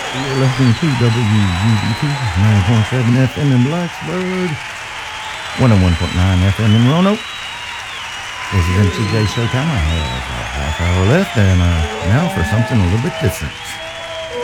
You're listening to WUBT 9.7 FM in Blacksburg, 101.9 FM in Roanoke. This is MCJ Showtime. I have a half hour left, and now for something a little bit different.